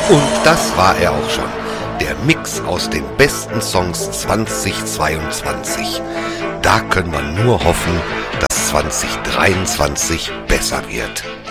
Und das war er auch schon. Der Mix aus den besten Songs 2022. Da können wir nur hoffen, dass 2023 besser wird.